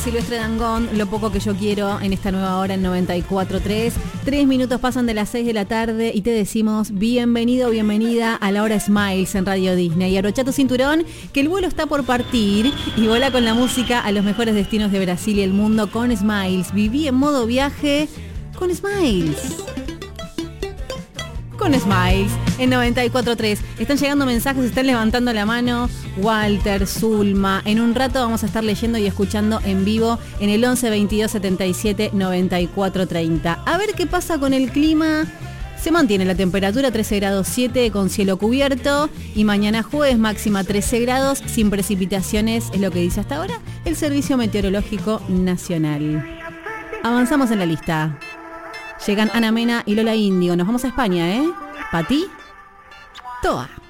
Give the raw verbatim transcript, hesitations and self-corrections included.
Silvestre Dangond, Lo poco que yo quiero, en esta nueva hora en noventa y cuatro tres. Tres minutos pasan de las seis de la tarde y te decimos bienvenido, bienvenida a la hora Smiles en Radio Disney. Abrochá tu cinturón, que el vuelo está por partir y vuela con la música a los mejores destinos de Brasil y el mundo con Smiles. Viví en modo viaje con Smiles. Con Smiles en noventa y cuatro tres. Están llegando mensajes, están levantando la mano. Walter, Zulma. En un rato vamos a estar leyendo y escuchando en vivo en el once veintidós setenta y siete noventa y cuatro treinta. A ver qué pasa con el clima. Se mantiene la temperatura trece grados siete con cielo cubierto y mañana jueves máxima trece grados sin precipitaciones, es lo que dice hasta ahora el Servicio Meteorológico Nacional. Avanzamos en la lista. Llegan Ana Mena y Lola Índigo. Nos vamos a España, ¿eh? Pati Toa.